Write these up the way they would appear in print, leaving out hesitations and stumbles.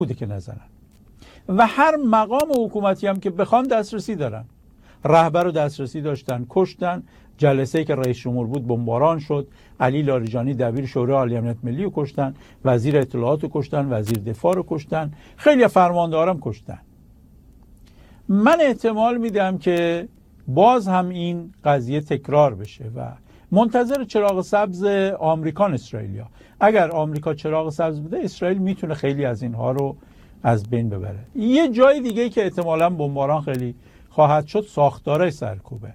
بوده که نزنن و هر مقام حکومتی هم که بخوان دسترسی دارن. رهبر رو دسترسی داشتن، کشتن. جلسه‌ای که رئیس جمهور بود بمباران شد. علی لاریجانی دبیر شورای عالی امنیت ملی رو کشتن، وزیر اطلاعات رو کشتن، وزیر دفاع رو کشتن، خیلی فرماندارم کشتن. من احتمال میدم که باز هم این قضیه تکرار بشه و منتظر چراغ سبز آمریکان اسرائیلیا. اگر آمریکا چراغ سبز بده، اسرائیل میتونه خیلی از اینها رو از بین ببره. یه جای دیگه که احتمالاً بمباران خیلی خواهد شد ساختارهای سرکوبه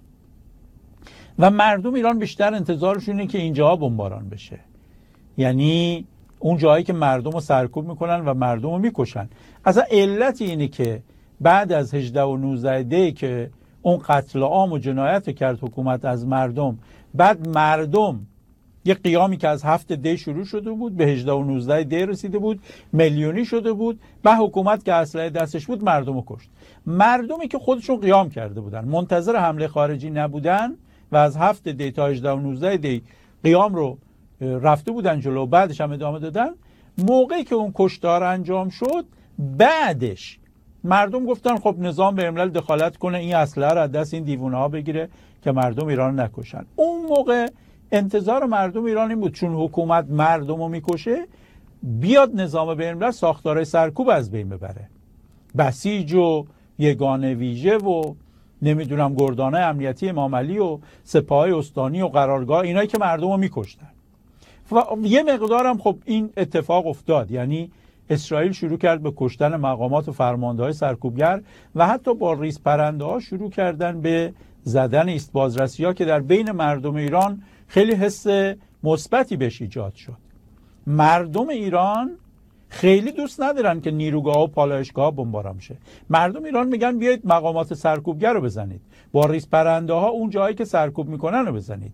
و مردم ایران بیشتر انتظارشون اینه که اینجاها بمباران بشه، یعنی اون جایی که مردم رو سرکوب میکنن و مردم رو میکشن. اصلا علت اینه که بعد از 18 و 19 دی که اون قتل عام و جنایت کرد حکومت از مردم، بعد مردم یه قیامی که از 7 دی شروع شده بود به 18 و 19 دی رسیده بود، میلیونی شده بود، به حکومت که اسلحه دستش بود مردم رو کشت. مردمی که خودشون قیام کرده بودن، منتظر حمله خارجی نبودن و از 7 دی تا 18 و 19 دی قیام رو رفته بودن جلو، بعدش هم ادامه دادن. موقعی که اون کشتار انجام شد، بعدش مردم گفتن خب نظام به ملل دخالت کنه، این اسلحه رو از دست این دیوونه ها بگیره که مردم ایران نکشن. اون موقع انتظار مردم ایران این بود چون حکومت مردم رو میکشه، بیاد نظام بین الملل ساختارهای سرکوب از بین ببره، بسیج و یگانه ویژه و نمیدونم گردانه امنیتی امام علی و سپاه استانی و قرارگاه، اینایی که مردم رو میکشتن. و یه مقدارم خب این اتفاق افتاد، یعنی اسرائیل شروع کرد به کشتن مقامات و فرمانده‌های سرکوبگر و حتی با ریز پرنده ها شروع کردن به زدن ایست بازرسی‌ها که در بین مردم ایران خیلی حس مثبتی بهش ایجاد شد. مردم ایران خیلی دوست ندارن که نیروگاه و پالایشگاه بمباران شه. مردم ایران میگن بیایید مقامات سرکوبگر رو بزنید، با ریز پرنده ها اون جایی که سرکوب میکنن رو بزنید.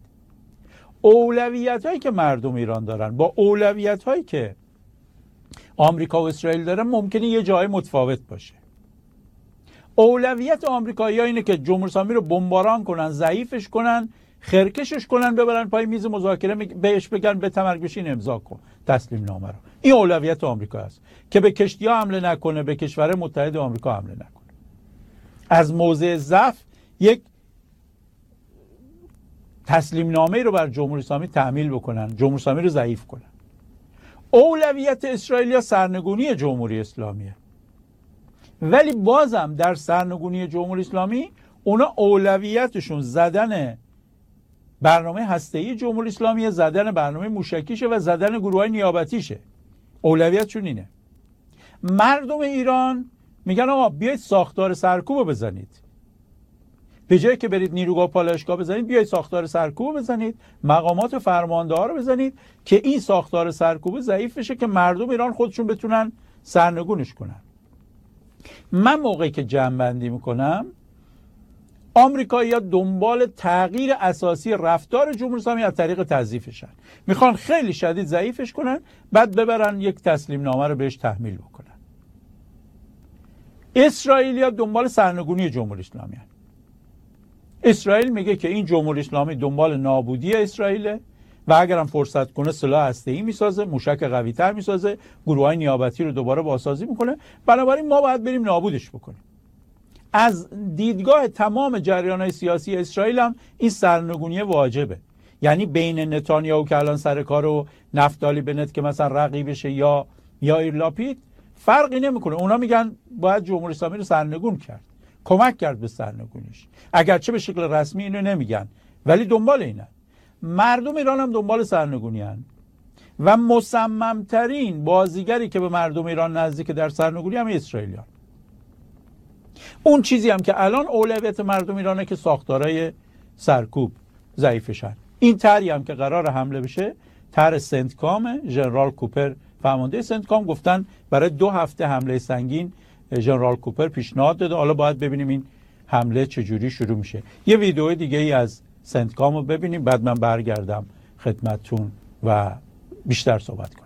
اولویت هایی که مردم ایران دارن با اولویت هایی که آمریکا و اسرائیل دارن ممکنه یه جای متفاوت باشه. اولویت آمریکایی‌ها اینه که جمهوری اسلامی رو بمباران کنن، ضعیفش کنن، خرکشش کنن، ببرن پای میز مذاکره، بهش بگن به تمرگ بشین امضا کن تسلیم نامه رو. این اولویت آمریکا است که به کشتی‌ها حمله نکنه، به کشور متحد آمریکا حمله نکنه. از موضع ضعف یک تسلیم نامه رو بر جمهوری اسلامی تحمیل بکنن، جمهوری اسلامی رو ضعیف کنن. اولویت اسرائیلیا سرنگونی جمهوری اسلامیه، ولی بازم در سرنگونی جمهوری اسلامی اونا اولویتشون زدن برنامه هسته‌ای جمهوری اسلامی، زدن برنامه موشکیشه و زدن گروه‌های نیابتیشه. اولویتشون اینه. مردم ایران میگن آقا بیایید ساختار سرکوب بزنید، به جایی که برید نیروگاه پالایشگاه بزنید، بیایید ساختار سرکوب بزنید، مقامات فرمانده‌ها رو بزنید که این ساختار سرکوب ضعیف بشه که مردم ایران خودشون بتونن سرنگونش کنن. من موقعی که جمع‌بندی میکنم، آمریکایی‌ها دنبال تغییر اساسی رفتار جمهوری اسلامی از طریق تضعیفشن. میخوان خیلی شدید ضعیفش کنن، بعد ببرن یک تسلیم نامه رو بهش تحمیل بکنن. اسرائیلیا دنبال سرنگونی جمهوری اسلامی هن. اسرائیل میگه که این جمهوری اسلامی دنبال نابودی اسرائیله و اگرم فرصت کنه سلاح هسته‌ای میسازه، موشک قوی‌تر میسازه، گروه‌های نیابتی رو دوباره بازسازی میکنه، بنابراین ما باید بریم نابودش بکنیم. از دیدگاه تمام جریان‌های سیاسی اسرائیل هم این سرنگونی واجبه. یعنی بین نتانیاهو که الان سر کار و نفتالی بنت که مثلا رقیبشه یا یائیر لاپید فرقی نمیکنه. اونا میگن باید جمهوری اسلامی رو سرنگون کرد، کمک کرد به سرنگونیش، اگرچه به شکل رسمی اینو نمیگن ولی دنبال اینن. مردم ایران هم دنبال سرنگونی هن و مصممترین بازیگری که به مردم ایران نزدیک در سرنگونی هم اسرائیلیان. اون چیزی هم که الان اولویت مردم ایرانه که ساختارهای سرکوب ضعیفشن. این طرحی هم که قرار حمله بشه طرح سنتکام، ژنرال کوپر فرمانده سنتکام گفتن برای 2 هفته حمله سنگین ژنرال کوپر پیشنهاد داده. حالا باید ببینیم این حمله چجوری شروع میشه. یه ویدیو دیگه ای از سنتکام رو ببینیم، بعد من برگردم خدمتتون و بیشتر صحبت کنم.